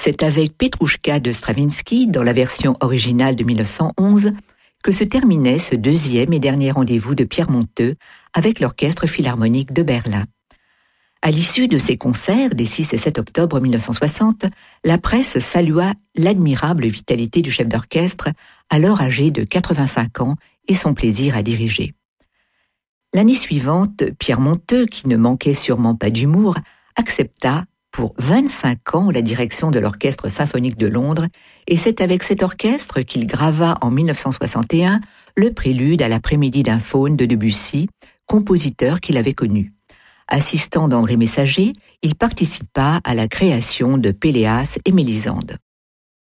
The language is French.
C'est avec Petrouchka de Stravinsky, dans la version originale de 1911, que se terminait ce deuxième et dernier rendez-vous de Pierre Monteux avec l'Orchestre Philharmonique de Berlin. À l'issue de ces concerts des 6 et 7 octobre 1960, la presse salua l'admirable vitalité du chef d'orchestre, alors âgé de 85 ans, et son plaisir à diriger. L'année suivante, Pierre Monteux, qui ne manquait sûrement pas d'humour, accepta pour 25 ans la direction de l'Orchestre symphonique de Londres, et c'est avec cet orchestre qu'il grava en 1961 le prélude à l'après-midi d'un faune de Debussy, compositeur qu'il avait connu. Assistant d'André Messager, il participa à la création de Péléas et Mélisande.